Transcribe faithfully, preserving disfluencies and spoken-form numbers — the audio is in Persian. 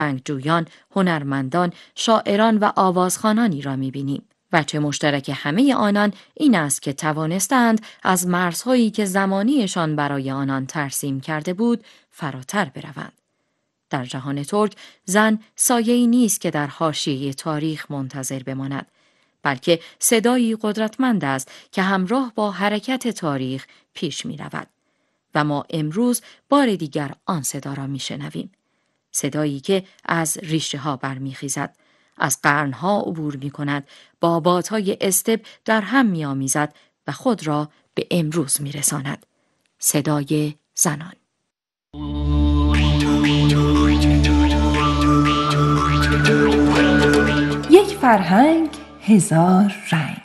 فرهنگجویان، هنرمندان، شاعران و آوازخوانانی را می‌بینیم. وجه مشترک همه آنان این است که توانستند از مرزهایی که زمانیشان برای آنان ترسیم کرده بود فراتر بروند. در جهان ترک زن سایه‌ای نیست که در حاشیه تاریخ منتظر بماند، بلکه صدایی قدرتمند است که همراه با حرکت تاریخ پیش می رود. و ما امروز بار دیگر آن صدا را می شنویم. صدایی که از ریشه ها برمی خیزد، از قرنها عبور می کند، با بادهای استپ در هم می آمیزد و خود را به امروز می رساند. صدای زنان. یک فرهنگ، هزار رنگ.